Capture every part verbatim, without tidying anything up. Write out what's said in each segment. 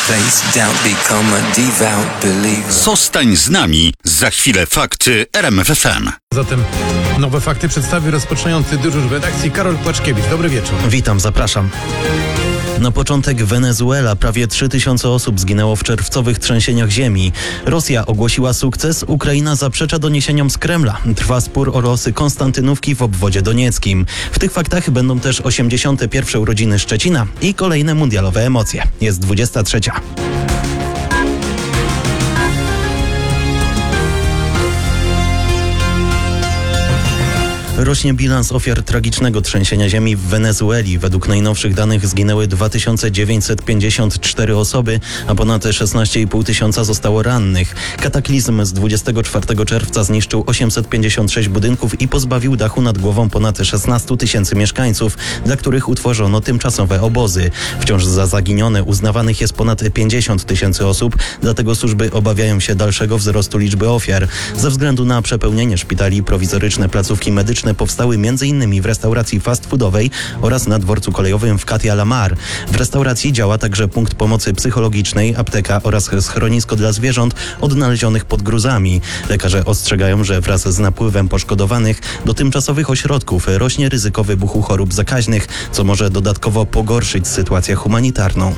face down, become a devout believer. Zostań z nami, za chwilę fakty R M F F M. Zatem nowe fakty przedstawi rozpoczynający dyżur w redakcji Karol Płaczkiewicz. Dobry wieczór. Witam, zapraszam. Na początek Wenezuela. Prawie trzy tysiące osób zginęło w czerwcowych trzęsieniach ziemi. Rosja ogłosiła sukces, Ukraina zaprzecza doniesieniom z Kremla. Trwa spór o losy Konstantynówki w obwodzie donieckim. W tych faktach będą też osiemdziesiąte pierwsze urodziny Szczecina i kolejne mundialowe emocje. Jest dwudziesta trzecia. Rośnie bilans ofiar tragicznego trzęsienia ziemi w Wenezueli. Według najnowszych danych zginęły dwa tysiące dziewięćset pięćdziesiąt cztery osoby, a ponad szesnaście i pół tysiąca zostało rannych. Kataklizm z dwudziestego czwartego czerwca zniszczył osiemset pięćdziesiąt sześć budynków i pozbawił dachu nad głową ponad szesnaście tysięcy mieszkańców, dla których utworzono tymczasowe obozy. Wciąż za zaginione uznawanych jest ponad pięćdziesiąt tysięcy osób, dlatego służby obawiają się dalszego wzrostu liczby ofiar. Ze względu na przepełnienie szpitali prowizoryczne placówki medyczne powstały m.in. w restauracji fast foodowej oraz na dworcu kolejowym w Katia La Mar. W restauracji działa także punkt pomocy psychologicznej, apteka oraz schronisko dla zwierząt odnalezionych pod gruzami. Lekarze ostrzegają, że wraz z napływem poszkodowanych do tymczasowych ośrodków rośnie ryzyko wybuchu chorób zakaźnych, co może dodatkowo pogorszyć sytuację humanitarną.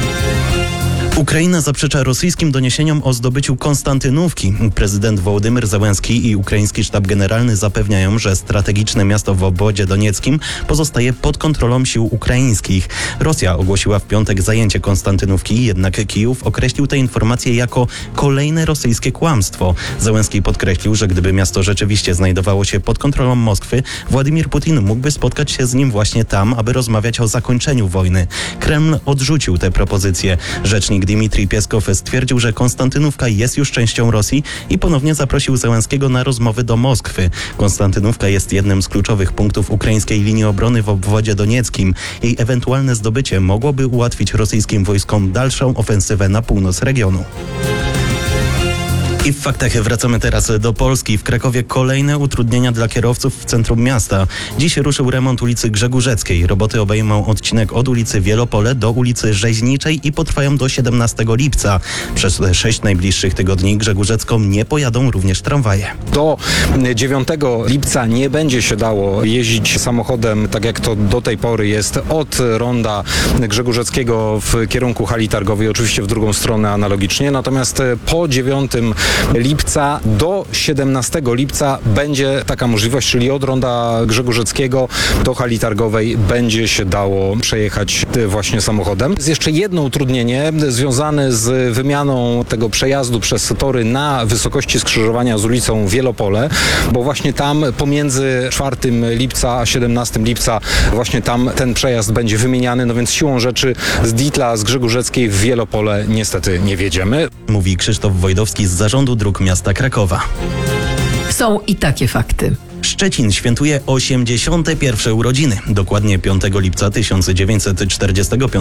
Ukraina zaprzecza rosyjskim doniesieniom o zdobyciu Konstantynówki. Prezydent Wołodymyr Zełenski i ukraiński sztab generalny zapewniają, że strategiczne miasto w obwodzie donieckim pozostaje pod kontrolą sił ukraińskich. Rosja ogłosiła w piątek zajęcie Konstantynówki, jednak Kijów określił tę informację jako kolejne rosyjskie kłamstwo. Zełenski podkreślił, że gdyby miasto rzeczywiście znajdowało się pod kontrolą Moskwy, Władimir Putin mógłby spotkać się z nim właśnie tam, aby rozmawiać o zakończeniu wojny. Kreml odrzucił tę propozycję. Rzecznik Dmitrij Pieskow stwierdził, że Konstantynówka jest już częścią Rosji i ponownie zaprosił Zełenskiego na rozmowy do Moskwy. Konstantynówka jest jednym z kluczowych punktów ukraińskiej linii obrony w obwodzie donieckim. Jej ewentualne zdobycie mogłoby ułatwić rosyjskim wojskom dalszą ofensywę na północ regionu. I w faktach wracamy teraz do Polski. W Krakowie kolejne utrudnienia dla kierowców w centrum miasta. Dziś ruszył remont ulicy Grzegórzeckiej. Roboty obejmą odcinek od ulicy Wielopole do ulicy Rzeźniczej i potrwają do siedemnastego lipca. Przez sześć najbliższych tygodni Grzegórzecką nie pojadą również tramwaje. Do dziewiątego lipca nie będzie się dało jeździć samochodem, tak jak to do tej pory jest, od ronda Grzegórzeckiego w kierunku hali targowej, oczywiście w drugą stronę analogicznie. Natomiast po dziewiątego lipca do siedemnastego lipca będzie taka możliwość, czyli od ronda Grzegórzeckiego do hali targowej będzie się dało przejechać właśnie samochodem. Jest jeszcze jedno utrudnienie związane z wymianą tego przejazdu przez tory na wysokości skrzyżowania z ulicą Wielopole, bo właśnie tam pomiędzy czwartego lipca a siedemnastego lipca właśnie tam ten przejazd będzie wymieniany, no więc siłą rzeczy z Ditla, z Grzegórzeckiej w Wielopole niestety nie wjedziemy. Mówi Krzysztof Wojdowski z Zarządu Dróg Miasta Krakowa. Są i takie fakty. Szczecin świętuje osiemdziesiąte pierwsze urodziny. Dokładnie piątego lipca tysiąc dziewięćset czterdziestego piątego